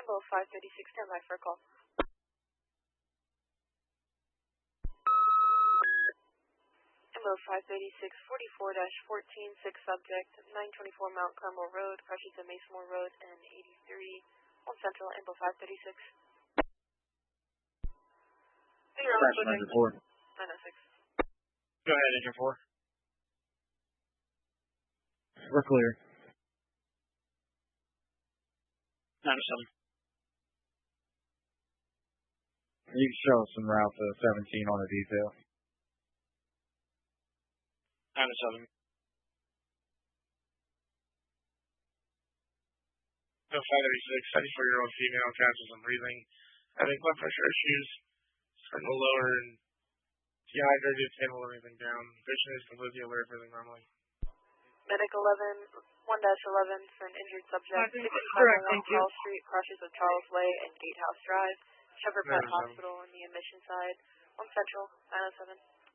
Ambo 536, stand by for a call. Ambo 536, 44-14, 6 subject, 924 Mount Carmel Road, crashes at Mason Road and 83, on Central, Ambo 536. Crash 904. 906. Go ahead, Engine 4. We're clear. 907. You can show us some route to 17 on the detail. 907. No 536, 74-year-old female, cancels and breathing, having blood pressure issues, starting to lower and dehydrated, can't hold anything down. Patient is completely aware of everything normally. Medic 11, 1-11 for an injured subject, 6501 Charles Street, crashes with Charles Way and Gatehouse Drive, Shepherd Pet Hospital on the admission side, on Central, 907.